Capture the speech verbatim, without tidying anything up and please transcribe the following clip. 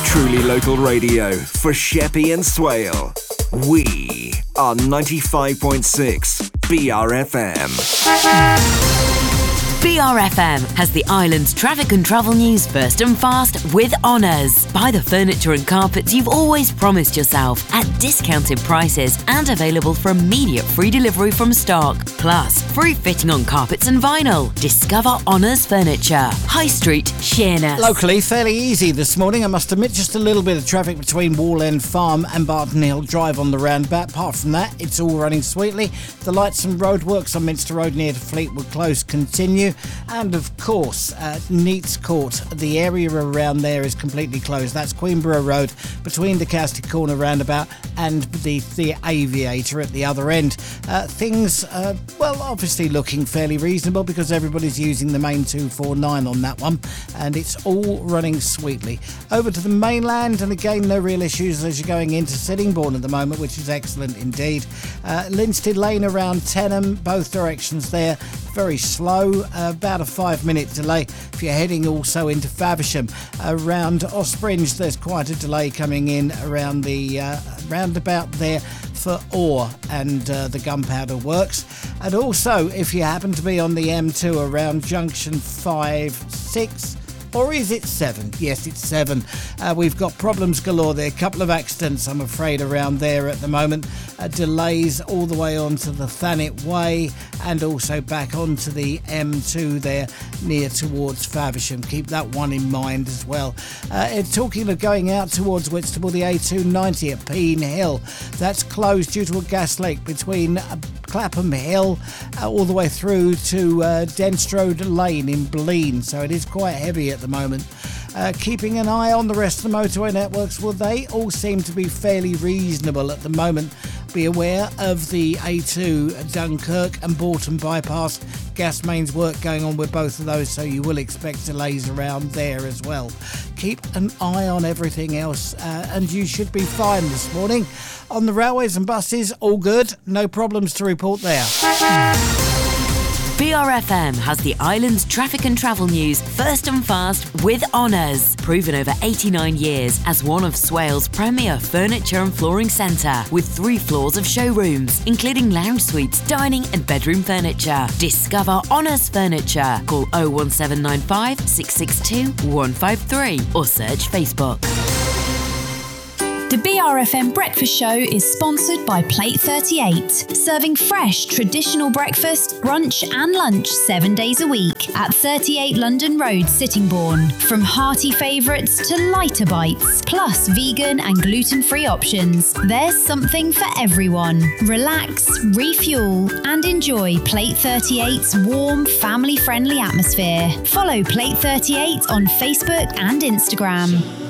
Truly local radio for Sheppey and Swale. We are ninety-five point six B R F M. B R F M has the island's traffic and travel news first and fast with Honours. Buy the furniture and carpets you've always promised yourself at discounted prices and available for immediate free delivery from stock. Plus, free fitting on carpets and vinyl. Discover Honours Furniture. High Street, Sheerness. Locally, fairly easy this morning, I must admit. Just a little bit of traffic between Wall End Farm and Barton Hill Drive on the roundabout. Apart from that, it's all running sweetly. The lights and roadworks on Minster Road near to Fleetwood Close continue. And of course, uh, Neats Court, the area around there is completely closed. That's Queenborough Road between the Castic Corner roundabout and the, the Aviator at the other end. Uh, things, uh, well, obviously looking fairly reasonable because everybody's using the main two forty-nine on that one, and it's all running sweetly. Over to the mainland, and again, no real issues as you're going into Sittingbourne at the moment, which is excellent indeed. Uh, Linstead Lane around Tenham, both directions there, very slow, uh, about a five minute delay if you're heading also into Faversham. Around Ospringe there's quite a delay coming in around the uh, roundabout there for Orr and uh, the Gunpowder Works. And also if you happen to be on the M two around junction five six, or is it seven? Yes, it's seven. Uh, we've got problems galore there. A couple of accidents, I'm afraid, around there at the moment. Uh, delays all the way onto the Thanet Way and also back onto the M two there near towards Faversham. Keep that one in mind as well. Uh, talking of going out towards Whitstable, the A two ninety at Peen Hill. That's closed due to a gas leak between uh, Clapham Hill uh, all the way through to uh, Denstrode Lane in Blean. So it is quite heavy at the moment. Uh, keeping an eye on the rest of the motorway networks, well, they all seem to be fairly reasonable at the moment. Be aware of the A two Dunkirk and Bourton bypass. Gas mains work going on with both of those, so you will expect delays around there as well. Keep an eye on everything else, uh, and you should be fine this morning. On the railways and buses, all good. No problems to report there. B R F M has the island's traffic and travel news first and fast with Honours. Proven over eighty-nine years as one of Swale's premier furniture and flooring centre with three floors of showrooms, including lounge suites, dining and bedroom furniture. Discover Honours Furniture. Call oh one seven nine five, six six two, one five three or search Facebook. The B R F M Breakfast Show is sponsored by Plate thirty-eight, serving fresh, traditional breakfast, brunch and lunch seven days a week at thirty-eight London Road, Sittingbourne. From hearty favourites to lighter bites, plus vegan and gluten-free options, there's something for everyone. Relax, refuel and enjoy Plate thirty-eight's warm, family-friendly atmosphere. Follow Plate thirty-eight on Facebook and Instagram.